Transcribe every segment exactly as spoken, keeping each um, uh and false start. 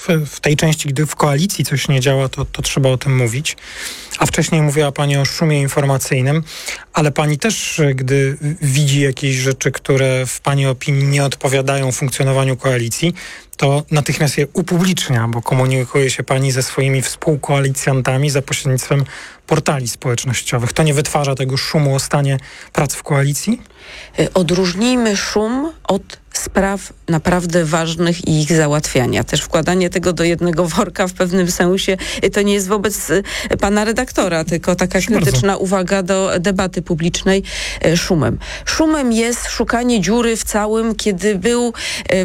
w, w tej części, gdy w koalicji coś nie działa, to, to trzeba o tym mówić. A wcześniej mówiła pani o szumie informacyjnym, ale pani też, gdy widzi jakieś rzeczy, które w pani opinii nie odpowiadają funkcjonowaniu koalicji, to natychmiast je upublicznia, bo komunikuje się pani ze swoimi współkoalicjantami za pośrednictwem portali społecznościowych. To nie wytwarza tego szumu o stanie pracy w koalicji? Odróżnijmy szum od spraw naprawdę ważnych i ich załatwiania. Też wkładanie tego do jednego worka w pewnym sensie to nie jest wobec pana redaktora, tylko taka Proszę krytyczna bardzo. uwaga do debaty publicznej szumem. Szumem jest szukanie dziury w całym, kiedy był um,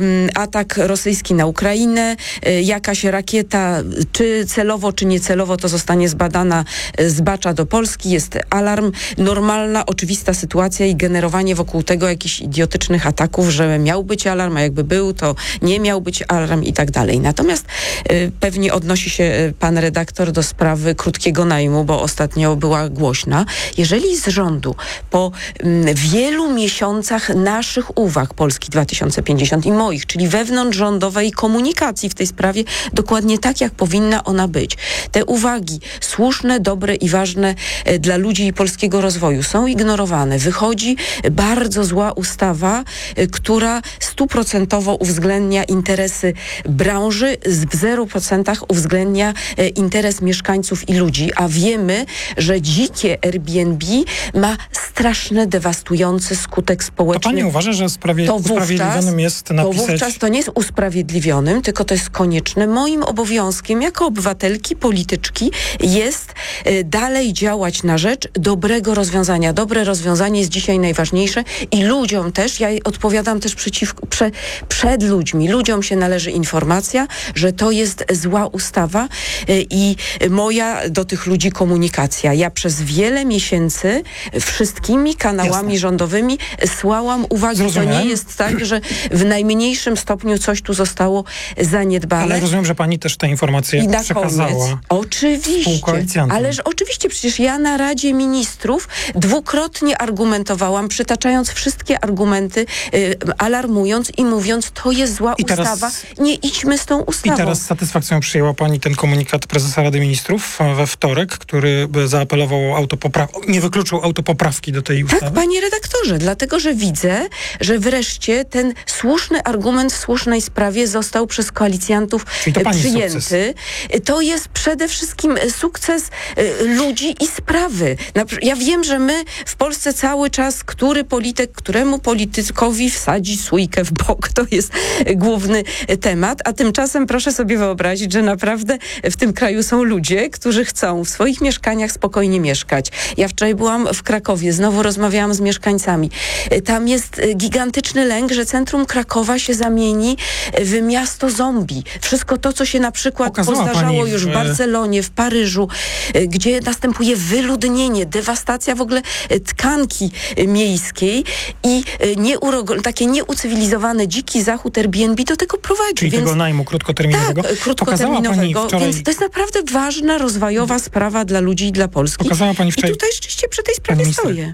atak rosyjski na Ukrainę, jakaś rakieta, czy celowo, czy niecelowo, to zostanie zbadana, zbacza do Polski, jest alarm, normalna, oczywista sytuacja i generowanie wokół tego jakichś idiotycznych ataków, że miał być alarm, a jakby był, to nie miał być alarm i tak dalej. Natomiast y, pewnie odnosi się y, pan redaktor do sprawy krótkiego najmu, bo ostatnio była głośna. Jeżeli z rządu po y, wielu miesiącach naszych uwag Polski dwa tysiące pięćdziesiąt i moich, czyli wewnątrzrządowej komunikacji w tej sprawie, dokładnie tak, jak powinna ona być. Te uwagi słuszne, dobre i ważne y, dla ludzi i polskiego rozwoju są ignorowane. Wychodzi bardzo zła ustawa, y, która stuprocentowo uwzględnia interesy branży, w zero procentach uwzględnia e, interes mieszkańców i ludzi, a wiemy, że dzikie Airbnb ma straszny, dewastujący skutek społeczny. To pani uważa, że sprawie, to wówczas, usprawiedliwionym jest napisać... To wówczas to nie jest usprawiedliwionym, tylko to jest konieczne. Moim obowiązkiem jako obywatelki, polityczki jest e, dalej działać na rzecz dobrego rozwiązania. Dobre rozwiązanie jest dzisiaj najważniejsze i ludziom też, ja odpowiadam też przeciwko, prze, przed ludźmi. Ludziom się należy informacja, że to jest zła ustawa y, i moja do tych ludzi komunikacja. Ja przez wiele miesięcy wszystkimi kanałami Jasne. rządowymi słałam uwagi. Zrozumiałem. To nie jest tak, że w najmniejszym stopniu coś tu zostało zaniedbane. Ale rozumiem, że pani też te informacje I na przekazała. Koniec, oczywiście. Ależ oczywiście, przecież ja na Radzie Ministrów dwukrotnie argumentowałam, przytaczając wszystkie argumenty, y, alarmując i mówiąc, to jest zła I teraz, ustawa, nie idźmy z tą ustawą. I teraz z satysfakcją przyjęła pani ten komunikat prezesa Rady Ministrów we wtorek, który zaapelował o autopoprawkę, nie wykluczył autopoprawki do tej ustawy? Tak, panie redaktorze, dlatego, że widzę, że wreszcie ten słuszny argument w słusznej sprawie został przez koalicjantów to przyjęty. Sukces. To jest przede wszystkim sukces ludzi i sprawy. Ja wiem, że my w Polsce cały czas, który polityk, któremu politykowi wsadzi sójkę w bok, to jest główny temat, a tymczasem proszę sobie wyobrazić, że naprawdę w tym kraju są ludzie, którzy chcą w swoich mieszkaniach spokojnie mieszkać. Ja wczoraj byłam w Krakowie, znowu rozmawiałam z mieszkańcami. Tam jest gigantyczny lęk, że centrum Krakowa się zamieni w miasto zombie. Wszystko to, co się na przykład Pokazała pozdarzało pani już w Barcelonie, w Paryżu, gdzie następuje wyludnienie, dewastacja w ogóle tkanki miejskiej i nieuro, takie nieucywilizowany dziki zachód Airbnb do tego prowadzi. Czyli więc, tego najmu krótkoterminowego. Tak, krótkoterminowego, wczoraj... więc to jest naprawdę ważna, rozwojowa sprawa dla ludzi i dla Polski. Pokazała pani wczoraj... I tutaj rzeczywiście przy tej sprawie stoję.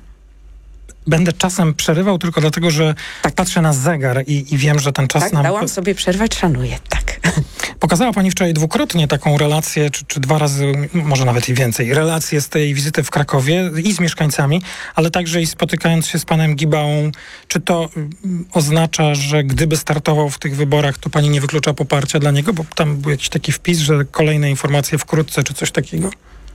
Będę czasem przerywał tylko dlatego, że tak. patrzę na zegar i, i wiem, że ten czas tak, nam... dałam sobie przerwać, szanuję, tak. Pokazała pani wczoraj dwukrotnie taką relację, czy, czy dwa razy, może nawet i więcej, relację z tej wizyty w Krakowie i z mieszkańcami, ale także i spotykając się z panem Gibałą. Czy to oznacza, że gdyby startował w tych wyborach, to pani nie wyklucza poparcia dla niego? Bo tam był jakiś taki wpis, że kolejne informacje wkrótce, czy coś takiego?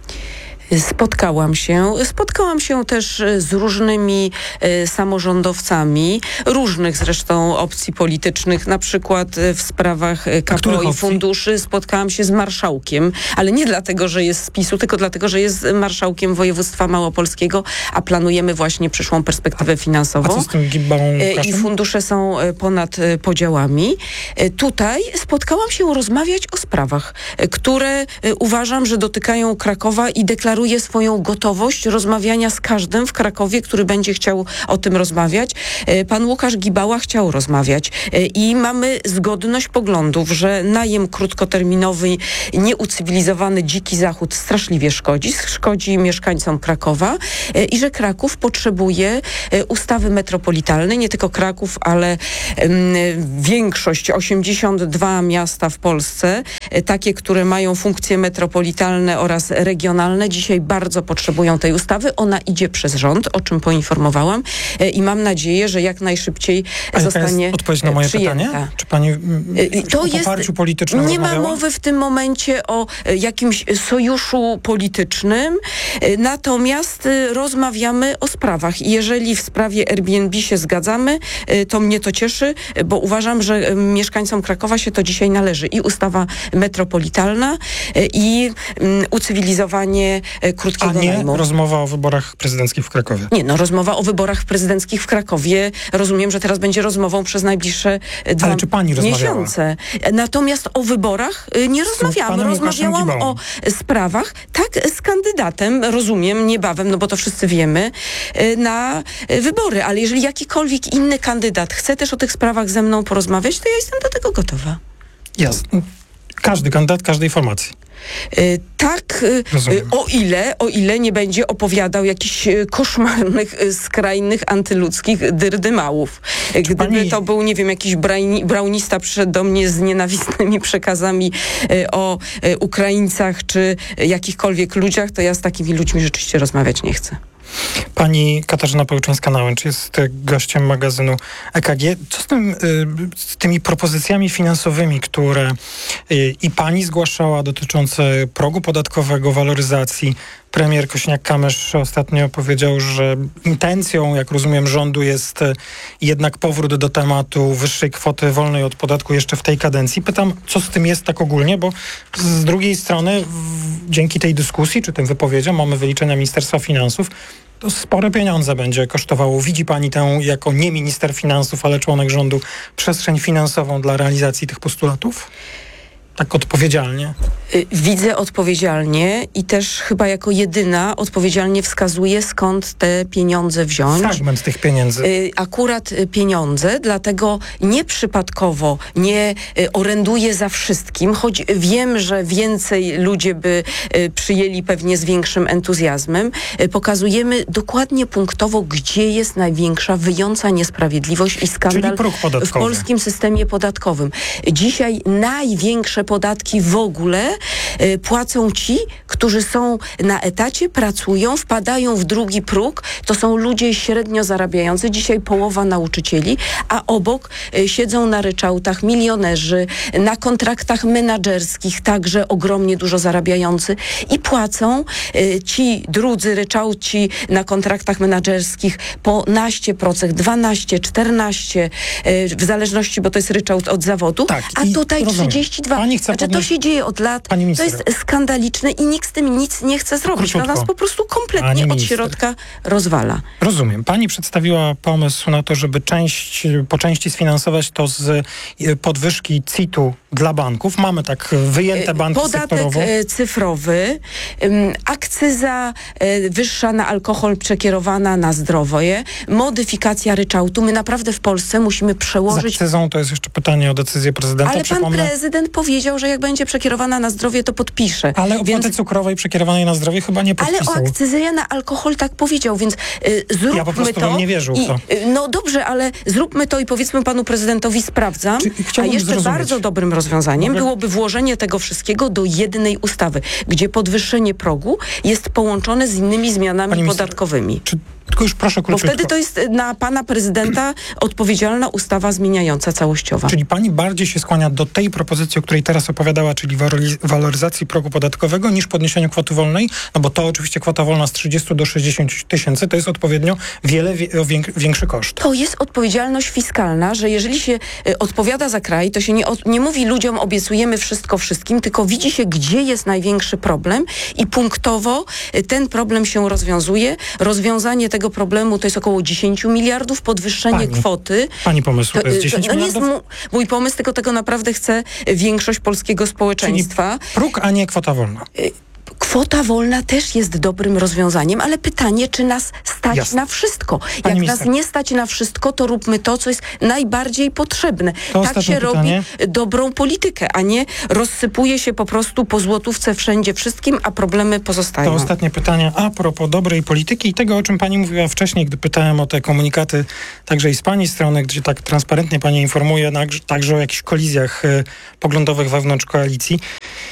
Spotkałam się. Spotkałam się też z różnymi e, samorządowcami, różnych zresztą opcji politycznych, na przykład w sprawach K P O i funduszy. Spotkałam się z marszałkiem, ale nie dlatego, że jest z PiSu, tylko dlatego, że jest marszałkiem województwa małopolskiego, a planujemy właśnie przyszłą perspektywę finansową. A co z tym Gibałą, e, I fundusze są ponad podziałami. E, tutaj spotkałam się rozmawiać o sprawach, które e, uważam, że dotykają Krakowa i deklaruję deklaruje swoją gotowość rozmawiania z każdym w Krakowie, który będzie chciał o tym rozmawiać. Pan Łukasz Gibała chciał rozmawiać i mamy zgodność poglądów, że najem krótkoterminowy, nieucywilizowany dziki zachód straszliwie szkodzi, szkodzi mieszkańcom Krakowa i że Kraków potrzebuje ustawy metropolitalnej, nie tylko Kraków, ale większość, osiemdziesiąt dwa miasta w Polsce, takie, które mają funkcje metropolitalne oraz regionalne, dzisiaj bardzo potrzebują tej ustawy. Ona idzie przez rząd, o czym poinformowałam i mam nadzieję, że jak najszybciej A zostanie jaka jest odpowiedź na moje przyjęta. pytanie? Czy pani to o jest, poparciu politycznym nie ma rozmawiała? mowy w tym momencie o jakimś sojuszu politycznym, natomiast rozmawiamy o sprawach. I jeżeli w sprawie Airbnb się zgadzamy, to mnie to cieszy, bo uważam, że mieszkańcom Krakowa się to dzisiaj należy. I ustawa metropolitalna, i ucywilizowanie krótkiego A nie najmu. rozmowa o wyborach prezydenckich w Krakowie. Nie, no rozmowa o wyborach prezydenckich w Krakowie. Rozumiem, że teraz będzie rozmową przez najbliższe dwa Ale czy pani rozmawiała? miesiące. Natomiast o wyborach y, nie rozmawiałam. panem Łukaszem Rozmawiałam Gibałą. o sprawach, tak, z kandydatem, rozumiem, niebawem, no bo to wszyscy wiemy, y, na y, wybory. Ale jeżeli jakikolwiek inny kandydat chce też o tych sprawach ze mną porozmawiać, to ja jestem do tego gotowa. Jasne. Każdy kandydat każdej formacji. Y, tak, y, Rozumiem. o ile, o ile nie będzie opowiadał jakichś y, koszmarnych, y, skrajnych, antyludzkich dyrdymałów. Y, Gdyby pani- to był, nie wiem, jakiś brajni, braunista przyszedł do mnie z nienawistnymi przekazami y, o y, Ukraińcach czy y, jakichkolwiek ludziach, to ja z takimi ludźmi rzeczywiście rozmawiać nie chcę. Pani Katarzyna Pełczyńska-Nałęcz jest e, gościem magazynu E K G. Co z, tym, y, z tymi propozycjami finansowymi, które y, i pani zgłaszała dotyczące progu podatkowego, waloryzacji? Premier Kosiniak-Kamysz ostatnio powiedział, że intencją, jak rozumiem, rządu jest e, jednak powrót do tematu wyższej kwoty wolnej od podatku jeszcze w tej kadencji. Pytam, co z tym jest tak ogólnie, bo z drugiej strony w, dzięki tej dyskusji, czy tym wypowiedziom, mamy wyliczenia Ministerstwa Finansów, to spore pieniądze będzie kosztowało. Widzi pani tę, jako nie minister finansów, ale członek rządu, przestrzeń finansową dla realizacji tych postulatów? Tak odpowiedzialnie. Y, Widzę odpowiedzialnie i też chyba jako jedyna odpowiedzialnie wskazuję, skąd te pieniądze wziąć. Fragment tych pieniędzy. Y, akurat y, pieniądze, dlatego nieprzypadkowo nie y, oręduję za wszystkim, choć wiem, że więcej ludzie by y, przyjęli pewnie z większym entuzjazmem. Y, pokazujemy dokładnie punktowo, gdzie jest największa wyjąca niesprawiedliwość i skandal Czyli próg w podatkowy. polskim systemie podatkowym. Dzisiaj największe podatki w ogóle y, płacą ci, którzy są na etacie, pracują, wpadają w drugi próg. To są ludzie średnio zarabiający, dzisiaj połowa nauczycieli, a obok y, siedzą na ryczałtach milionerzy, na kontraktach menadżerskich, także ogromnie dużo zarabiający i płacą y, ci drudzy ryczałci na kontraktach menadżerskich po naście procent, dwanaście, czternaście, y, w zależności, bo to jest ryczałt od zawodu, Tak, a i tutaj rozumiem. trzydzieści dwa. Pani chce Znaczy, to podnieść- się dzieje od lat. Pani To minister. jest skandaliczne i nikt z tym nic nie chce zrobić. To Króciutko. nas po prostu Pani kompletnie od minister. środka rozwala. Rozumiem. Pani przedstawiła pomysł na to, żeby część, po części sfinansować to z e, podwyżki C I T-u dla banków. Mamy tak wyjęte banki Podatek sektorowo. e, cyfrowy, ym, akcyza e, wyższa na alkohol przekierowana na zdrowie, modyfikacja ryczałtu. My naprawdę w Polsce musimy Z przełożyć. akcyzą to jest jeszcze pytanie o decyzję prezydenta. Ale pan Przypomnę. prezydent powiedział, że jak będzie przekierowana na zdrowie, to podpisze. Ale opłaty Więc cukrowej przekierowanej na zdrowie chyba nie Ale podpisał. o akcyzę na alkohol tak powiedział, więc y, zróbmy Ja po prostu to. bym nie wierzył w i, to. y, No dobrze, ale zróbmy to i powiedzmy panu prezydentowi sprawdzam. Czy- A chciałbym jeszcze zrozumieć. bardzo dobrym rozwiązaniem Mogę? byłoby włożenie tego wszystkiego do jednej ustawy, gdzie podwyższenie progu jest połączone z innymi zmianami Pani minister, podatkowymi. Czy, tylko już proszę Bo króciutko. wtedy to jest y, na pana prezydenta odpowiedzialna ustawa zmieniająca całościowa. Czyli pani bardziej się skłania do tej propozycji, o której teraz opowiadała, czyli waloriz- waloryzacji progu podatkowego, niż podniesieniu kwoty wolnej? No bo to oczywiście kwota wolna z trzydziestu do sześćdziesięciu tysięcy to jest odpowiednio wiele wie- o wiek- większy koszt. To jest odpowiedzialność fiskalna, że jeżeli się y, odpowiada za kraj, to się nie, od, nie mówi ludziom obiecujemy wszystko wszystkim, tylko widzi się, gdzie jest największy problem i punktowo y, ten problem się rozwiązuje. Rozwiązanie tego problemu to jest około dziesięć miliardów, podwyższenie Pani, kwoty. Pani pomysł to, To, jest y, dziesięć to nie jest miliardów? mu, mój pomysł, tylko tego naprawdę chce większość polskiego społeczeństwa. Próg, a nie kwota wolna. Y, Kwota wolna też jest dobrym rozwiązaniem, ale pytanie, czy nas stać Jasne. na wszystko. Pani Jak minister. nas nie stać na wszystko, to róbmy to, co jest najbardziej potrzebne. To tak ostatnie się pytanie. robi dobrą politykę, a nie rozsypuje się po prostu po złotówce wszędzie wszystkim, a problemy pozostają. To ostatnie pytanie a propos dobrej polityki i tego, o czym pani mówiła wcześniej, gdy pytałem o te komunikaty także i z pani strony, gdzie tak transparentnie pani informuje także o jakichś kolizjach y, poglądowych wewnątrz koalicji.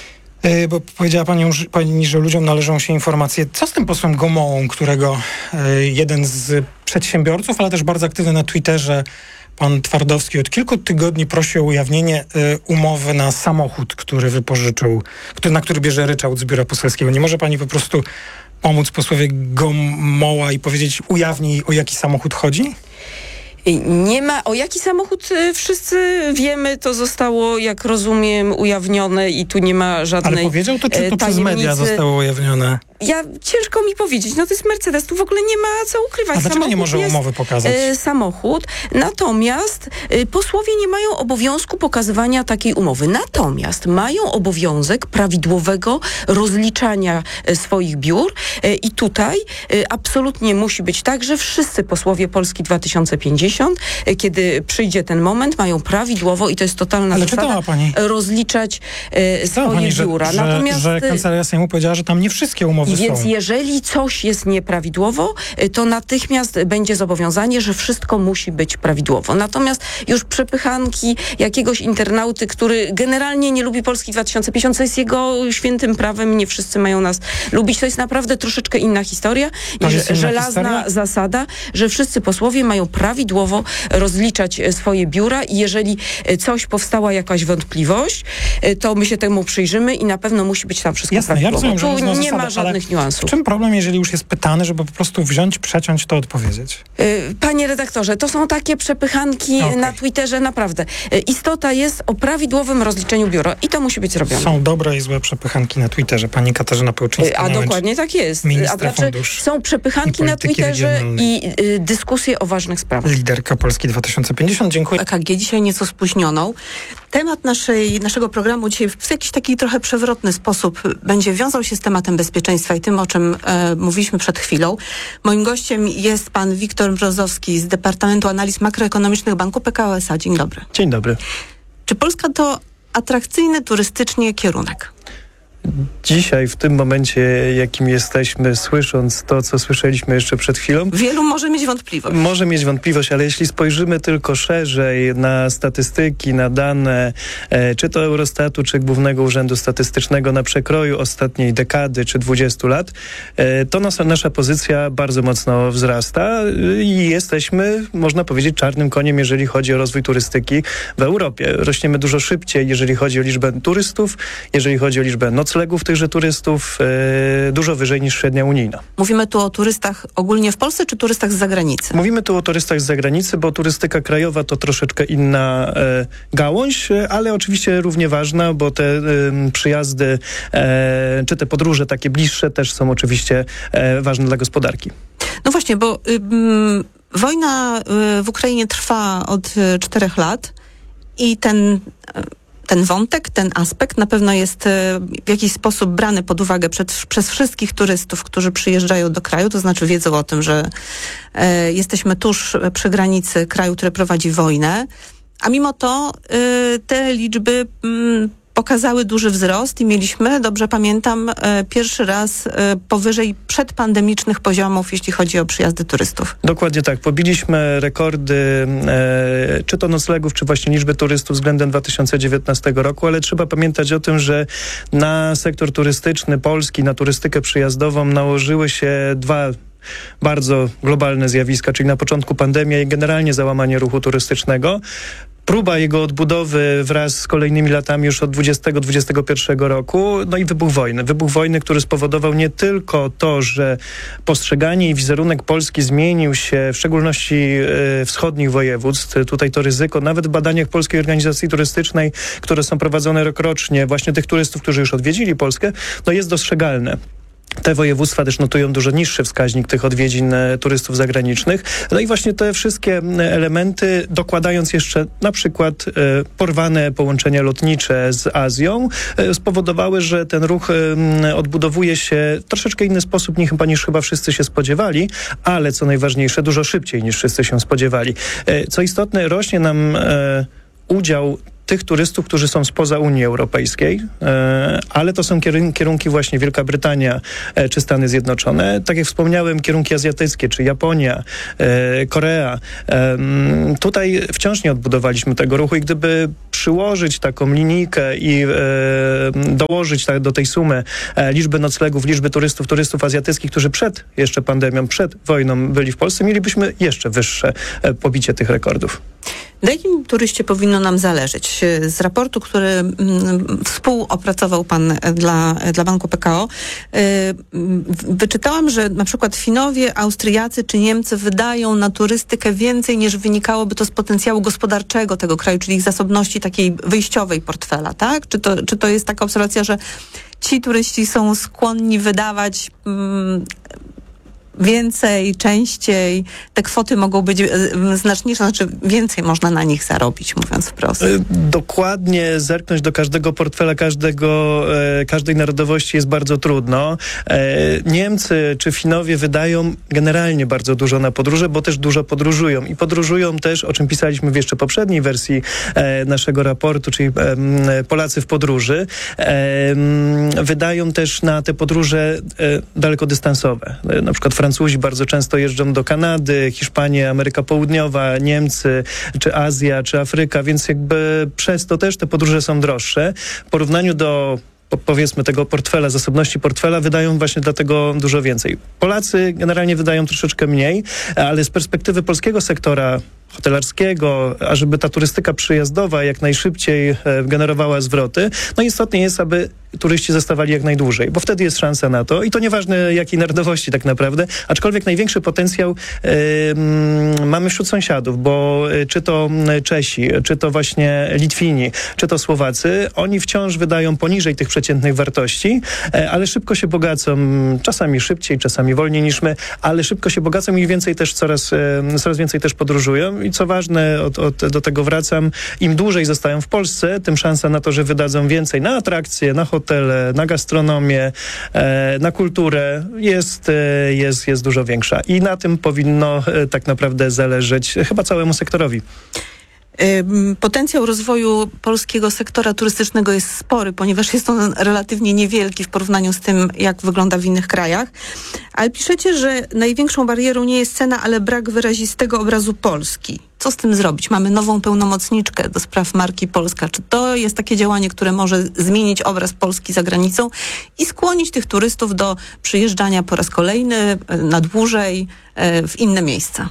Y, bo powiedziała pani, pani, że ludziom należą się informacje. Co z tym posłem Gomołą, którego y, jeden z przedsiębiorców, ale też bardzo aktywny na Twitterze, pan Twardowski, od kilku tygodni prosi o ujawnienie y, umowy na samochód, który wypożyczył, który, na który bierze ryczałt z biura poselskiego. Nie może pani po prostu pomóc posłowi Gomoła i powiedzieć, ujawnij, o jaki samochód chodzi? Nie ma, o jaki samochód wszyscy wiemy, to zostało, jak rozumiem, ujawnione i tu nie ma żadnej Ale powiedział to, czy to przez tajemnicy. media zostało ujawnione? Ja, ciężko mi powiedzieć, no to jest Mercedes, tu w ogóle nie ma co ukrywać. A dlaczego samochód nie może jest, umowy pokazać? E, samochód, natomiast e, posłowie nie mają obowiązku pokazywania takiej umowy. Natomiast mają obowiązek prawidłowego rozliczania e, swoich biur e, i tutaj e, absolutnie musi być tak, że wszyscy posłowie Polski dwa tysiące pięćdziesiąt, e, kiedy przyjdzie ten moment, mają prawidłowo, i to jest totalna Ale zasada, czytała pani, rozliczać e, czytała swoje pani, że, biura. że, Natomiast że Kancelaria Sejmu powiedziała, że tam nie wszystkie umowy Więc są. jeżeli coś jest nieprawidłowo, to natychmiast będzie zobowiązanie, że wszystko musi być prawidłowo. Natomiast już przepychanki jakiegoś internauty, który generalnie nie lubi Polski dwa tysiące pięćdziesiąt, co jest jego świętym prawem, nie wszyscy mają nas lubić. To jest naprawdę troszeczkę inna historia. To I jest inna żelazna historia? zasada, że wszyscy posłowie mają prawidłowo rozliczać swoje biura i jeżeli coś powstała, jakaś wątpliwość, to my się temu przyjrzymy i na pewno musi być tam wszystko Jasne, ja prawidłowo. rozumiem, że Tu różne nie ma zasady, ale żadnych niuansów. W czym problem, jeżeli już jest pytany, żeby po prostu wziąć, przeciąć, to odpowiedzieć? Panie redaktorze, to są takie przepychanki Okay. na Twitterze, naprawdę. Istota jest o prawidłowym rozliczeniu biura i to musi być zrobione. Są dobre i złe przepychanki na Twitterze. Pani Katarzyna Pełczyńska. A dokładnie tak jest. Ministra A znaczy, fundusz są przepychanki i na polityki Twitterze regionalnej. i y, dyskusje o ważnych sprawach. Liderka Polski dwa tysiące pięćdziesiąt. Dziękuję. E K G, dzisiaj nieco spóźnioną. Temat naszej, naszego programu dzisiaj w jakiś taki trochę przewrotny sposób będzie wiązał się z tematem bezpieczeństwa i tym, o czym e, mówiliśmy przed chwilą. Moim gościem jest pan Wiktor Mrozowski z Departamentu Analiz Makroekonomicznych Banku P K O S A. Dzień dobry. Dzień dobry. Czy Polska to atrakcyjny turystycznie kierunek? Dzisiaj, w tym momencie, jakim jesteśmy, słysząc to, co słyszeliśmy jeszcze przed chwilą, Wielu może mieć wątpliwość. może mieć wątpliwość, ale jeśli spojrzymy tylko szerzej na statystyki, na dane, e, czy to Eurostatu, czy Głównego Urzędu Statystycznego na przekroju ostatniej dekady, czy dwudziestu lat, e, to nasza, nasza pozycja bardzo mocno wzrasta e, i jesteśmy, można powiedzieć, czarnym koniem, jeżeli chodzi o rozwój turystyki w Europie. Rośniemy dużo szybciej, jeżeli chodzi o liczbę turystów, jeżeli chodzi o liczbę noclegów tychże turystów, e, dużo wyżej niż średnia unijna. Mówimy tu o turystach ogólnie w Polsce, czy turystach z zagranicy? Mówimy tu o turystach z zagranicy, bo turystyka krajowa to troszeczkę inna e, gałąź, e, ale oczywiście równie ważna, bo te e, przyjazdy, e, czy te podróże takie bliższe też są oczywiście e, ważne dla gospodarki. No właśnie, bo ym, wojna y, w Ukrainie trwa od y, czterech lat i ten... Y, Ten wątek, ten aspekt na pewno jest e, w jakiś sposób brany pod uwagę przed, przez wszystkich turystów, którzy przyjeżdżają do kraju, to znaczy wiedzą o tym, że e, jesteśmy tuż przy granicy kraju, który prowadzi wojnę, a mimo to e, te liczby m, pokazały duży wzrost i mieliśmy, dobrze pamiętam, e, pierwszy raz e, powyżej przedpandemicznych poziomów, jeśli chodzi o przyjazdy turystów. Dokładnie tak. Pobiliśmy rekordy e, czy to noclegów, czy właśnie liczby turystów względem dwa tysiące dziewiętnastego roku, ale trzeba pamiętać o tym, że na sektor turystyczny Polski, na turystykę przyjazdową nałożyły się dwa bardzo globalne zjawiska, czyli na początku pandemia i generalnie załamanie ruchu turystycznego. Próba jego odbudowy wraz z kolejnymi latami już od dwudziestego dwudziestego pierwszego roku, no i wybuch wojny. Wybuch wojny, który spowodował nie tylko to, że postrzeganie i wizerunek Polski zmienił się, w szczególności e, wschodnich województw. Tutaj to ryzyko, nawet w badaniach Polskiej Organizacji Turystycznej, które są prowadzone rokrocznie, właśnie tych turystów, którzy już odwiedzili Polskę, no jest dostrzegalne. Te województwa też notują dużo niższy wskaźnik tych odwiedzin e, turystów zagranicznych. No i właśnie te wszystkie elementy, dokładając jeszcze na przykład e, porwane połączenia lotnicze z Azją, e, spowodowały, że ten ruch e, odbudowuje się w troszeczkę inny sposób niż, niż chyba wszyscy się spodziewali, ale co najważniejsze, dużo szybciej niż wszyscy się spodziewali. E, co istotne, rośnie nam e, udział tych turystów, którzy są spoza Unii Europejskiej, e, ale to są kierun- kierunki właśnie Wielka Brytania e, czy Stany Zjednoczone. Tak jak wspomniałem, kierunki azjatyckie, czy Japonia, e, Korea. E, tutaj wciąż nie odbudowaliśmy tego ruchu i gdyby przyłożyć taką linijkę i e, dołożyć tak do tej sumy e, liczby noclegów, liczby turystów, turystów azjatyckich, którzy przed jeszcze pandemią, przed wojną byli w Polsce, mielibyśmy jeszcze wyższe e, pobicie tych rekordów. Na jakim turyście powinno nam zależeć? Z raportu, który mm, współopracował pan dla, dla Banku P K O, y, wyczytałam, że na przykład Finowie, Austriacy czy Niemcy wydają na turystykę więcej niż wynikałoby to z potencjału gospodarczego tego kraju, czyli ich zasobności takiej wyjściowej portfela, tak? Czy to, czy to jest taka obserwacja, że ci turyści są skłonni wydawać mm, więcej, częściej, te kwoty mogą być e, znaczniejsze, znaczy więcej można na nich zarobić, mówiąc wprost. Dokładnie zerknąć do każdego portfela, każdego, e, każdej narodowości jest bardzo trudno. E, Niemcy czy Finowie wydają generalnie bardzo dużo na podróże, bo też dużo podróżują. I podróżują też, o czym pisaliśmy w jeszcze poprzedniej wersji e, naszego raportu, czyli e, Polacy w podróży. E, wydają też na te podróże e, dalekodystansowe. E, na przykład Francuzi bardzo często jeżdżą do Kanady, Hiszpania, Ameryka Południowa, Niemcy, czy Azja, czy Afryka, więc jakby przez to też te podróże są droższe. W porównaniu do powiedzmy tego portfela, zasobności portfela wydają właśnie dlatego dużo więcej. Polacy generalnie wydają troszeczkę mniej, ale z perspektywy polskiego sektora hotelarskiego, a żeby ta turystyka przyjazdowa jak najszybciej e, generowała zwroty, no istotnie jest, aby turyści zostawali jak najdłużej, bo wtedy jest szansa na to i to nieważne jakiej narodowości tak naprawdę, aczkolwiek największy potencjał e, m, mamy wśród sąsiadów, bo e, czy to Czesi, czy to właśnie Litwini, czy to Słowacy, oni wciąż wydają poniżej tych przeciętnych wartości, e, ale szybko się bogacą, czasami szybciej, czasami wolniej niż my, ale szybko się bogacą i więcej też coraz, e, coraz więcej też podróżują. I co ważne, od, od, do tego wracam, im dłużej zostają w Polsce, tym szansa na to, że wydadzą więcej na atrakcje, na hotele, na gastronomię, e, na kulturę jest, e, jest, jest dużo większa. I na tym powinno e, tak naprawdę zależeć chyba całemu sektorowi. Potencjał rozwoju polskiego sektora turystycznego jest spory, ponieważ jest on relatywnie niewielki w porównaniu z tym, jak wygląda w innych krajach. Ale piszecie, że największą barierą nie jest cena, ale brak wyrazistego obrazu Polski. Co z tym zrobić? Mamy nową pełnomocniczkę do spraw marki Polska. Czy to jest takie działanie, które może zmienić obraz Polski za granicą i skłonić tych turystów do przyjeżdżania po raz kolejny, na dłużej, w inne miejsca?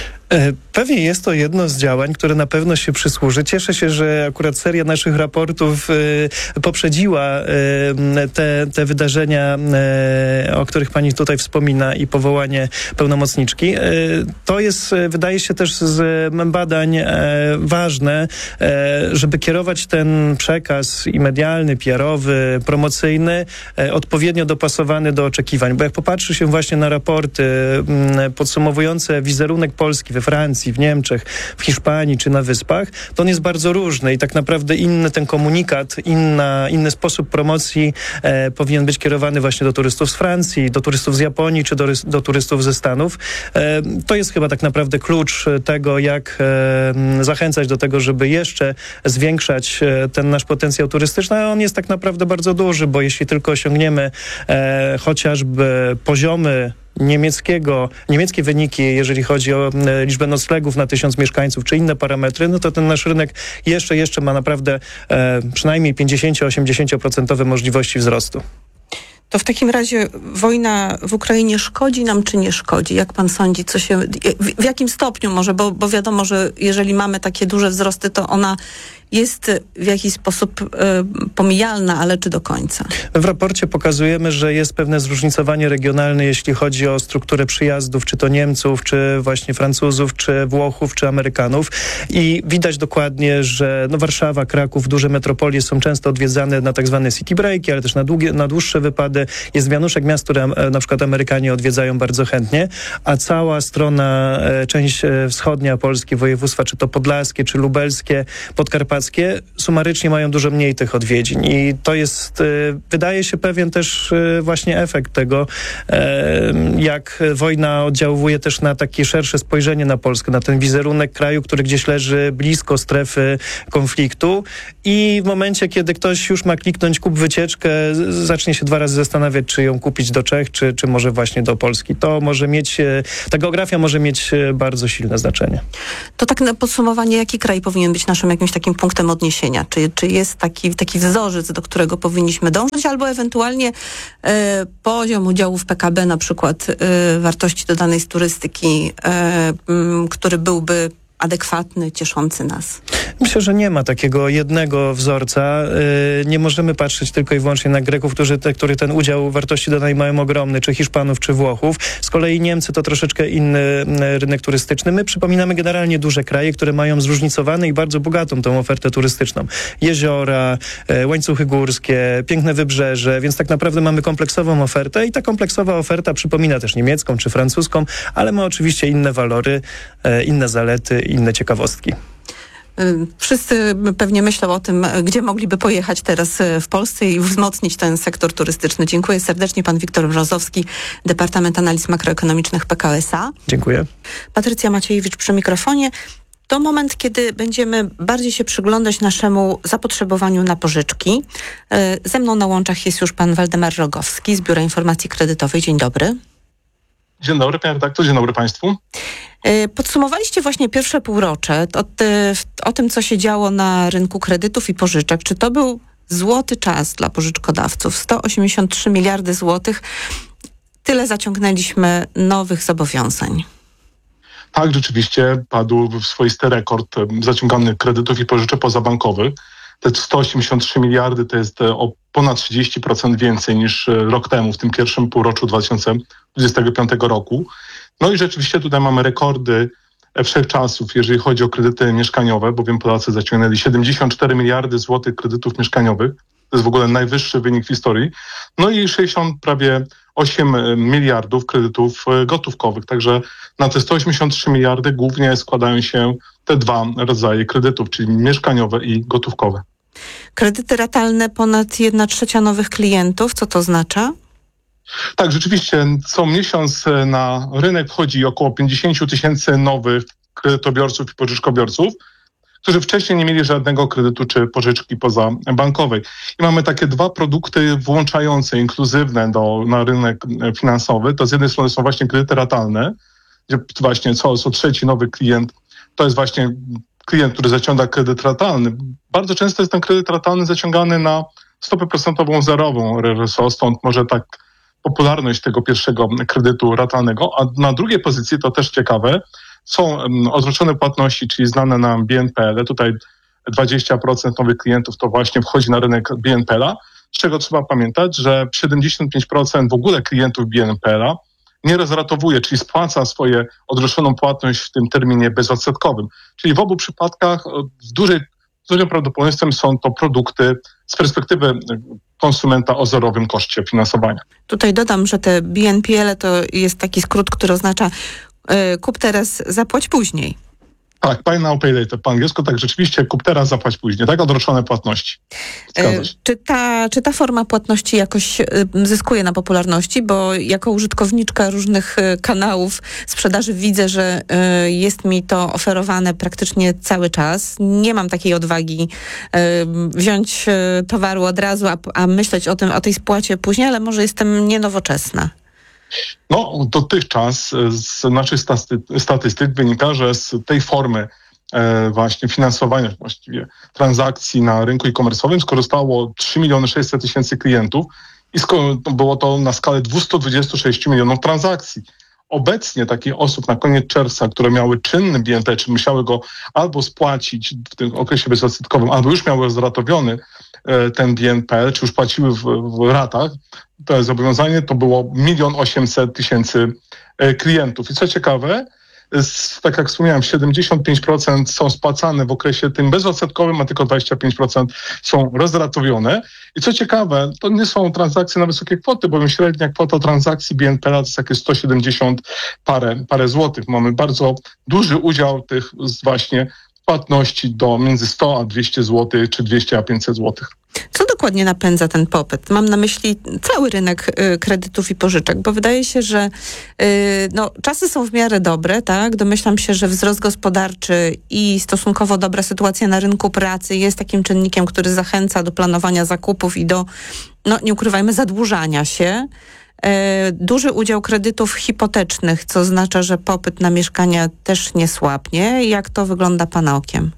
Pewnie jest to jedno z działań, które na pewno się przysłuży. Cieszę się, że akurat seria naszych raportów y, poprzedziła y, te, te wydarzenia, y, o których pani tutaj wspomina i powołanie pełnomocniczki. Y, to jest, wydaje się też z badań y, ważne, y, żeby kierować ten przekaz i medialny, P R-owy, promocyjny, y, odpowiednio dopasowany do oczekiwań. Bo jak popatrzy się właśnie na raporty y, podsumowujące wizerunek Polski we Francji, w Niemczech, w Hiszpanii czy na Wyspach, to on jest bardzo różny i tak naprawdę inny ten komunikat, inna, inny sposób promocji e, powinien być kierowany właśnie do turystów z Francji, do turystów z Japonii czy do, do turystów ze Stanów. E, to jest chyba tak naprawdę klucz tego, jak e, zachęcać do tego, żeby jeszcze zwiększać e, ten nasz potencjał turystyczny, a on jest tak naprawdę bardzo duży, bo jeśli tylko osiągniemy e, chociażby poziomy niemieckiego, niemieckie wyniki, jeżeli chodzi o e, liczbę noclegów na tysiąc mieszkańców, czy inne parametry, no to ten nasz rynek jeszcze, jeszcze ma naprawdę e, przynajmniej pięćdziesiąt do osiemdziesięciu procent możliwości wzrostu. To w takim razie wojna w Ukrainie szkodzi nam, czy nie szkodzi? Jak pan sądzi, co się, w, w jakim stopniu może, bo, bo wiadomo, że jeżeli mamy takie duże wzrosty, to ona jest w jakiś sposób e, pomijalna, ale czy do końca? W raporcie pokazujemy, że jest pewne zróżnicowanie regionalne, jeśli chodzi o strukturę przyjazdów, czy to Niemców, czy właśnie Francuzów, czy Włochów, czy Amerykanów. I widać dokładnie, że no Warszawa, Kraków, duże metropolie są często odwiedzane na tak zwane city breaki, ale też na, długie, na dłuższe wypady. Jest wianuszek miast, które na przykład Amerykanie odwiedzają bardzo chętnie, a cała strona, część wschodnia Polski, województwa, czy to podlaskie, czy lubelskie, podkarpackie, sumarycznie mają dużo mniej tych odwiedzin. I to jest, wydaje się, pewien też właśnie efekt tego, jak wojna oddziałuje też na takie szersze spojrzenie na Polskę, na ten wizerunek kraju, który gdzieś leży blisko strefy konfliktu i w momencie, kiedy ktoś już ma kliknąć kup wycieczkę, zacznie się dwa razy zastanawiać, czy ją kupić do Czech, czy, czy może właśnie do Polski. To może mieć, ta geografia może mieć bardzo silne znaczenie. To tak na podsumowanie, jaki kraj powinien być naszym jakimś takim punktem odniesienia? Czy, czy jest taki, taki wzorzec, do którego powinniśmy dążyć, albo ewentualnie e, poziom udziału w P K B, na przykład e, wartości dodanej z turystyki, e, m, który byłby adekwatny, cieszący nas? Myślę, że nie ma takiego jednego wzorca. Nie możemy patrzeć tylko i wyłącznie na Greków, którzy, te, którzy ten udział wartości dodanej mają ogromny, czy Hiszpanów, czy Włochów. Z kolei Niemcy to troszeczkę inny rynek turystyczny. My przypominamy generalnie duże kraje, które mają zróżnicowane i bardzo bogatą tą ofertę turystyczną. Jeziora, łańcuchy górskie, piękne wybrzeże, więc tak naprawdę mamy kompleksową ofertę i ta kompleksowa oferta przypomina też niemiecką, czy francuską, ale ma oczywiście inne walory, inne zalety, inne ciekawostki. Wszyscy pewnie myślą o tym, gdzie mogliby pojechać teraz w Polsce i wzmocnić ten sektor turystyczny. Dziękuję serdecznie. Pan Wiktor Mrozowski, Departament Analiz Makroekonomicznych P K O S A. Dziękuję. Patrycja Maciejewicz przy mikrofonie. To moment, kiedy będziemy bardziej się przyglądać naszemu zapotrzebowaniu na pożyczki. Ze mną na łączach jest już pan Waldemar Rogowski z Biura Informacji Kredytowej. Dzień dobry. Dzień dobry, panie redaktor, dzień dobry państwu. Podsumowaliście właśnie pierwsze półrocze o, ty, o tym, co się działo na rynku kredytów i pożyczek. Czy to był złoty czas dla pożyczkodawców? sto osiemdziesiąt trzy miliardy złotych. Tyle zaciągnęliśmy nowych zobowiązań. Tak, rzeczywiście padł swoisty rekord zaciąganych kredytów i pożyczek pozabankowych. Te sto osiemdziesiąt trzy miliardy to jest o ponad trzydzieści procent więcej niż rok temu, w tym pierwszym półroczu dwa tysiące dwudziestego piątego roku. No i rzeczywiście tutaj mamy rekordy wszechczasów, jeżeli chodzi o kredyty mieszkaniowe, bowiem Polacy zaciągnęli siedemdziesiąt cztery miliardy złotych kredytów mieszkaniowych. To jest w ogóle najwyższy wynik w historii. No i sześćdziesiąt, prawie osiem miliardów kredytów gotówkowych. Także na te sto osiemdziesiąt trzy miliardy głównie składają się te dwa rodzaje kredytów, czyli mieszkaniowe i gotówkowe. Kredyty ratalne ponad jedna trzecia nowych klientów. Co to oznacza? Tak, rzeczywiście co miesiąc na rynek wchodzi około pięćdziesiąt tysięcy nowych kredytobiorców i pożyczkobiorców, którzy wcześniej nie mieli żadnego kredytu czy pożyczki pozabankowej. I mamy takie dwa produkty włączające, inkluzywne do, na rynek finansowy. To z jednej strony są właśnie kredyty ratalne, gdzie właśnie co, co trzeci nowy klient to jest właśnie klient, który zaciąga kredyt ratalny. Bardzo często jest ten kredyt ratalny zaciągany na stopę procentową zerową R R S O, stąd może tak popularność tego pierwszego kredytu ratalnego, a na drugiej pozycji, to też ciekawe, są odroczone płatności, czyli znane nam B N P L. Tutaj dwadzieścia procent nowych klientów to właśnie wchodzi na rynek B N P L-a, z czego trzeba pamiętać, że siedemdziesiąt pięć procent w ogóle klientów B N P L-a nie rozratowuje, czyli spłaca swoje odroczoną płatność w tym terminie bezodsetkowym. Czyli w obu przypadkach w dużej, z dużym prawdopodobieństwem są to produkty z perspektywy konsumenta o zerowym koszcie finansowania. Tutaj dodam, że te B N P L to jest taki skrót, który oznacza y, kup teraz, zapłać później. Tak, buy now, pay later po angielsku, tak rzeczywiście kup teraz, zapłać później, tak, odroczone płatności. Y, czy, ta, czy ta forma płatności jakoś y, zyskuje na popularności? Bo jako użytkowniczka różnych y, kanałów sprzedaży widzę, że y, jest mi to oferowane praktycznie cały czas. Nie mam takiej odwagi y, wziąć y, towaru od razu, a, a myśleć o tym, o tej spłacie później, ale może jestem nienowoczesna. No, dotychczas z naszych staty- statystyk wynika, że z tej formy e, właśnie finansowania właściwie transakcji na rynku e-commerce'owym skorzystało trzy miliony sześćset tysięcy klientów i sko- było to na skalę dwieście dwadzieścia sześć milionów transakcji. obecnie takich osób na koniec czerwca, które miały czynny B N P, czy musiały go albo spłacić w tym okresie bezodsetkowym, albo już miały rozratowiony ten B N P, czy już płaciły w, w ratach, to zobowiązanie to było milion osiemset tysięcy klientów. I co ciekawe, tak jak wspomniałem, siedemdziesiąt pięć procent są spłacane w okresie tym bezodsetkowym, a tylko dwadzieścia pięć procent są rozratowione. I co ciekawe, to nie są transakcje na wysokie kwoty, bowiem średnia kwota transakcji B N P to jest jakieś sto siedemdziesiąt parę, parę złotych. Mamy bardzo duży udział tych właśnie płatności do między sto a dwieście złotych, czy dwieście a pięćset złotych. Co dokładnie napędza ten popyt? Mam na myśli cały rynek y, kredytów i pożyczek, bo wydaje się, że y, no, czasy są w miarę dobre, tak? Domyślam się, że wzrost gospodarczy i stosunkowo dobra sytuacja na rynku pracy jest takim czynnikiem, który zachęca do planowania zakupów i do, no nie ukrywajmy, zadłużania się. Duży udział kredytów hipotecznych, co oznacza, że popyt na mieszkania też nie słabnie. Jak to wygląda pana okiem?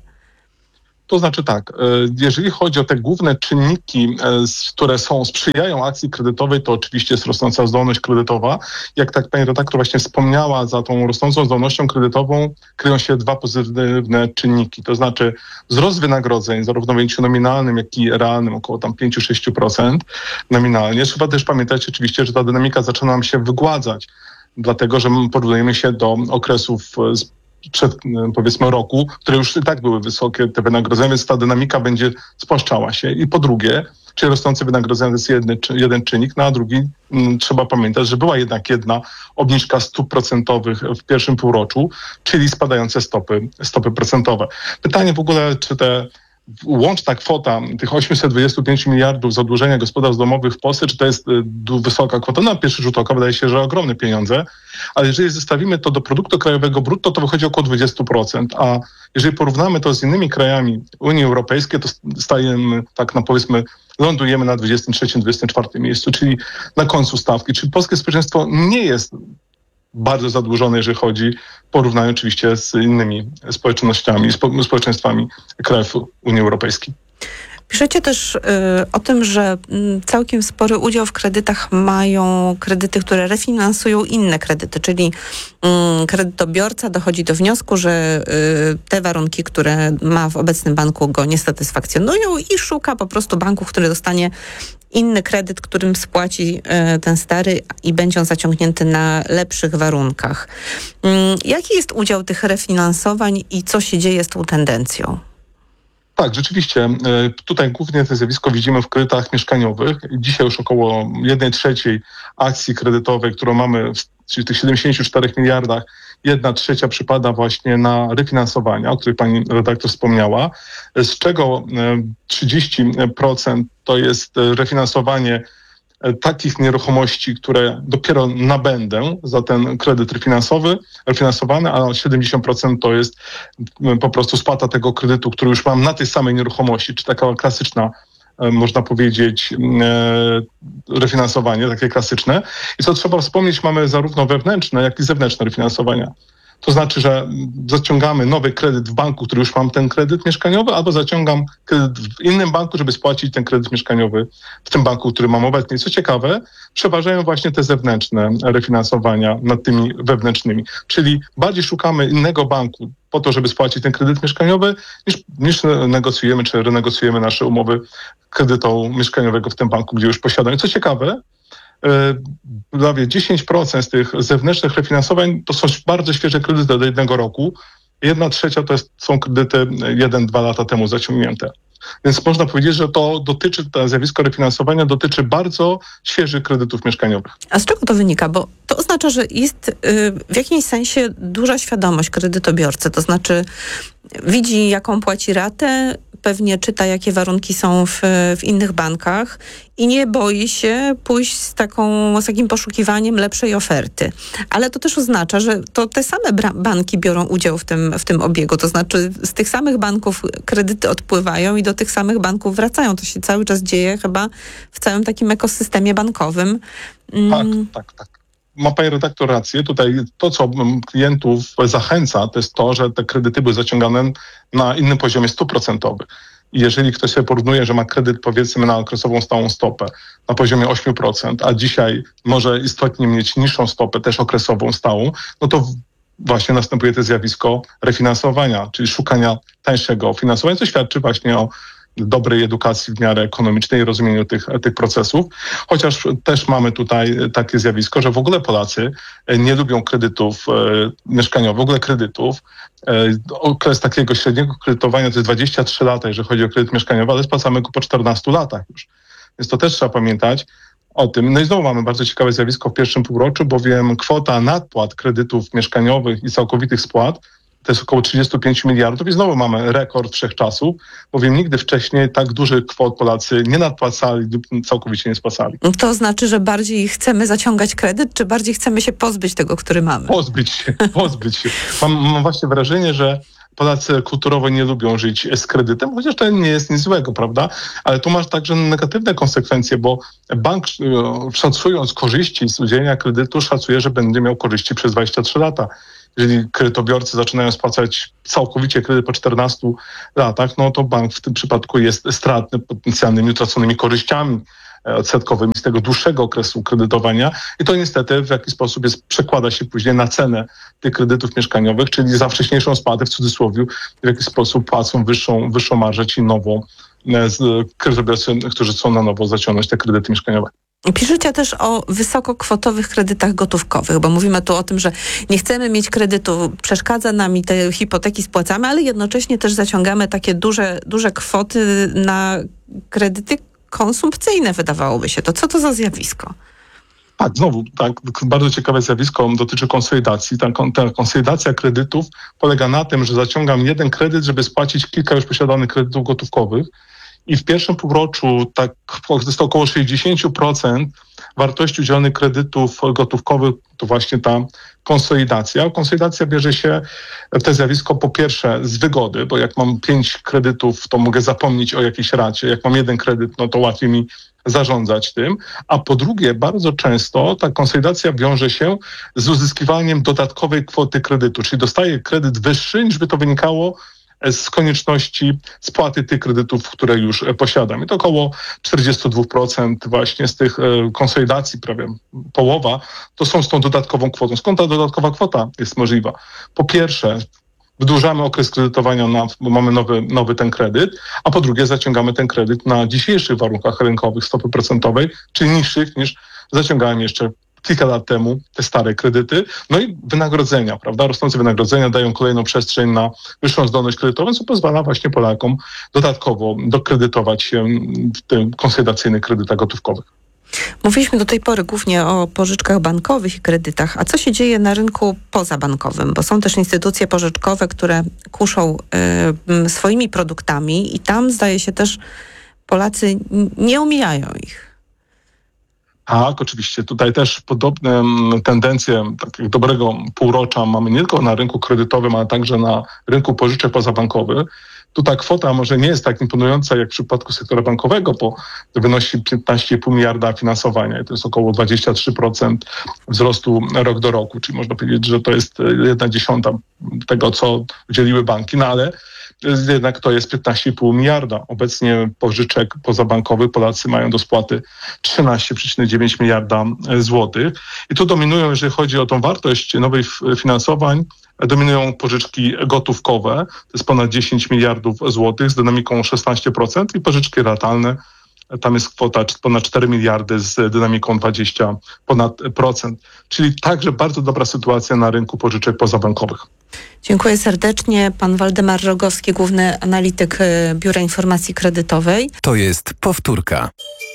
To znaczy tak, jeżeli chodzi o te główne czynniki, które są, sprzyjają akcji kredytowej, to oczywiście jest rosnąca zdolność kredytowa. Jak tak pani redaktor właśnie wspomniała, za tą rosnącą zdolnością kredytową kryją się dwa pozytywne czynniki. To znaczy wzrost wynagrodzeń, zarówno w ujęciu nominalnym, jak i realnym, około tam pięć do sześciu procent nominalnie. Trzeba też pamiętać oczywiście, że ta dynamika zaczyna nam się wygładzać, dlatego że porównujemy się do okresów przed, powiedzmy, roku, które już i tak były wysokie, te wynagrodzenia, więc ta dynamika będzie spłaszczała się. I po drugie, czyli rosnące wynagrodzenia to jest jedny, jeden czynnik, no a drugi m, trzeba pamiętać, że była jednak jedna obniżka stóp procentowych w pierwszym półroczu, czyli spadające stopy, stopy procentowe. Pytanie w ogóle, czy te łączna kwota tych osiemset dwadzieścia pięć miliardów zadłużenia gospodarstw domowych w Polsce, czy to jest y, wysoka kwota? Na pierwszy rzut oka wydaje się, że ogromne pieniądze, ale jeżeli zestawimy to do produktu krajowego brutto, to wychodzi około dwadzieścia procent, a jeżeli porównamy to z innymi krajami Unii Europejskiej, to stajemy, tak na powiedzmy, lądujemy na dwudziestym trzecim dwudziestym czwartym miejscu, czyli na końcu stawki. Czyli polskie społeczeństwo nie jest bardzo zadłużone, jeżeli chodzi, w porównaniu oczywiście z innymi społecznościami, spo, społeczeństwami krajów Unii Europejskiej. Piszecie też y, o tym, że y, całkiem spory udział w kredytach mają kredyty, które refinansują inne kredyty, czyli y, kredytobiorca dochodzi do wniosku, że y, te warunki, które ma w obecnym banku, go nie satysfakcjonują i szuka po prostu banku, który dostanie inny kredyt, którym spłaci y, ten stary i będzie on zaciągnięty na lepszych warunkach. Y, jaki jest udział tych refinansowań i co się dzieje z tą tendencją? Tak, rzeczywiście. Tutaj głównie to zjawisko widzimy w kredytach mieszkaniowych. Dzisiaj już około jednej trzeciej akcji kredytowej, którą mamy, czyli w tych siedemdziesięciu czterech miliardach, jedna trzecia przypada właśnie na refinansowania, o których pani redaktor wspomniała, z czego trzydzieści procent to jest refinansowanie takich nieruchomości, które dopiero nabędę za ten kredyt refinansowy, refinansowany, a siedemdziesiąt procent to jest po prostu spłata tego kredytu, który już mam na tej samej nieruchomości, czy taka klasyczna, można powiedzieć, refinansowanie, takie klasyczne. I co trzeba wspomnieć, mamy zarówno wewnętrzne, jak i zewnętrzne refinansowania. To znaczy, że zaciągamy nowy kredyt w banku, który już mam ten kredyt mieszkaniowy, albo zaciągam kredyt w innym banku, żeby spłacić ten kredyt mieszkaniowy w tym banku, który mam obecnie. Co ciekawe, przeważają właśnie te zewnętrzne refinansowania nad tymi wewnętrznymi. Czyli bardziej szukamy innego banku po to, żeby spłacić ten kredyt mieszkaniowy, niż, niż negocjujemy czy renegocjujemy nasze umowy kredytu mieszkaniowego w tym banku, gdzie już posiadamy. Co ciekawe, prawie dziesięć procent z tych zewnętrznych refinansowań to są bardzo świeże kredyty do jednego roku. Jedna trzecia to jest, są kredyty jeden, dwa lata temu zaciągnięte. Więc można powiedzieć, że to dotyczy, to zjawisko refinansowania dotyczy bardzo świeżych kredytów mieszkaniowych. A z czego to wynika? Bo to oznacza, że jest y, w jakimś sensie duża świadomość kredytobiorcy, to znaczy widzi, jaką płaci ratę, pewnie czyta, jakie warunki są w, w innych bankach i nie boi się pójść z, taką, z takim poszukiwaniem lepszej oferty. Ale to też oznacza, że to te same bra- banki biorą udział w tym, w tym obiegu. To znaczy z tych samych banków kredyty odpływają i do tych samych banków wracają. To się cały czas dzieje chyba w całym takim ekosystemie bankowym. Mm. Tak, tak, tak. Ma pani redaktor rację. Tutaj to, co klientów zachęca, to jest to, że te kredyty były zaciągane na innym poziomie stóp procentowych. I jeżeli ktoś sobie porównuje, że ma kredyt powiedzmy na okresową stałą stopę na poziomie osiem procent, a dzisiaj może istotnie mieć niższą stopę, też okresową stałą, no to właśnie następuje to zjawisko refinansowania, czyli szukania tańszego finansowania, co świadczy właśnie o dobrej edukacji w miarę ekonomicznej i rozumieniu tych, tych procesów. Chociaż też mamy tutaj takie zjawisko, że w ogóle Polacy nie lubią kredytów e, mieszkaniowych, w ogóle kredytów. E, okres takiego średniego kredytowania to jest dwadzieścia trzy lata, jeżeli chodzi o kredyt mieszkaniowy, ale spłacamy go po czternastu latach już. Więc to też trzeba pamiętać o tym. No i znowu mamy bardzo ciekawe zjawisko w pierwszym półroczu, bowiem kwota nadpłat kredytów mieszkaniowych i całkowitych spłat to jest około trzydzieści pięć miliardów i znowu mamy rekord wszechczasów, bowiem nigdy wcześniej tak dużych kwot Polacy nie nadpłacali lub całkowicie nie spłacali. To znaczy, że bardziej chcemy zaciągać kredyt, czy bardziej chcemy się pozbyć tego, który mamy? Pozbyć się, pozbyć się. Mam, mam właśnie wrażenie, że Polacy kulturowo nie lubią żyć z kredytem, chociaż to nie jest nic złego, prawda? Ale tu masz także negatywne konsekwencje, bo bank szacując korzyści z udzielenia kredytu, szacuje, że będzie miał korzyści przez dwadzieścia trzy lata. Jeżeli kredytobiorcy zaczynają spłacać całkowicie kredyt po czternastu latach, no to bank w tym przypadku jest stratny potencjalnymi utraconymi korzyściami odsetkowymi z tego dłuższego okresu kredytowania i to niestety w jakiś sposób jest, przekłada się później na cenę tych kredytów mieszkaniowych, czyli za wcześniejszą spłatę w cudzysłowie w jakiś sposób płacą wyższą, wyższą marżę ci nowo z kredytobiorcy, którzy chcą na nowo zaciągnąć te kredyty mieszkaniowe. Piszecie też o wysokokwotowych kredytach gotówkowych, bo mówimy tu o tym, że nie chcemy mieć kredytu, przeszkadza nam i te hipoteki spłacamy, ale jednocześnie też zaciągamy takie duże, duże kwoty na kredyty konsumpcyjne, wydawałoby się. To co to za zjawisko? Tak, znowu, tak, bardzo ciekawe zjawisko dotyczy konsolidacji. Ta, ta konsolidacja kredytów polega na tym, że zaciągam jeden kredyt, żeby spłacić kilka już posiadanych kredytów gotówkowych. I w pierwszym półroczu tak jest to około sześćdziesiąt procent wartości udzielonych kredytów gotówkowych to właśnie ta konsolidacja. Konsolidacja bierze się w to zjawisko po pierwsze z wygody, bo jak mam pięć kredytów, to mogę zapomnieć o jakiejś racie. Jak mam jeden kredyt, no to łatwiej mi zarządzać tym. A po drugie, bardzo często ta konsolidacja wiąże się z uzyskiwaniem dodatkowej kwoty kredytu, czyli dostaję kredyt wyższy, niż by to wynikało z konieczności spłaty tych kredytów, które już posiadam. I to około czterdzieści dwa procent właśnie z tych konsolidacji, prawie połowa, to są z tą dodatkową kwotą. Skąd ta dodatkowa kwota jest możliwa? Po pierwsze, wydłużamy okres kredytowania, na, bo mamy nowy, nowy ten kredyt, a po drugie zaciągamy ten kredyt na dzisiejszych warunkach rynkowych stopy procentowej, czyli niższych niż zaciągałem jeszcze kilka lat temu te stare kredyty. No i wynagrodzenia, prawda? Rosnące wynagrodzenia dają kolejną przestrzeń na wyższą zdolność kredytową, co pozwala właśnie Polakom dodatkowo dokredytować się w tych konsolidacyjnych kredytach gotówkowych. Mówiliśmy do tej pory głównie o pożyczkach bankowych i kredytach, a co się dzieje na rynku pozabankowym? Bo są też instytucje pożyczkowe, które kuszą y, swoimi produktami i tam zdaje się też Polacy nie omijają ich. Tak, oczywiście. Tutaj też podobne tendencje takiego dobrego półrocza mamy nie tylko na rynku kredytowym, ale także na rynku pożyczek pozabankowych. Tu ta kwota może nie jest tak imponująca jak w przypadku sektora bankowego, bo wynosi piętnaście i pół miliarda finansowania i to jest około dwadzieścia trzy procent wzrostu rok do roku, czyli można powiedzieć, że to jest jedna dziesiąta tego, co udzieliły banki, no ale jednak to jest piętnaście i pół miliarda. Obecnie pożyczek pozabankowych Polacy mają do spłaty trzynaście przecinek dziewięć miliarda złotych. I tu dominują, jeżeli chodzi o tą wartość nowych finansowań, dominują pożyczki gotówkowe, to jest ponad dziesięć miliardów złotych z dynamiką szesnaście procent i pożyczki ratalne, tam jest kwota ponad cztery miliardy z dynamiką dwadzieścia ponad procent. Czyli także bardzo dobra sytuacja na rynku pożyczek pozabankowych. Dziękuję serdecznie. Pan Waldemar Rogowski, główny analityk Biura Informacji Kredytowej. To jest powtórka.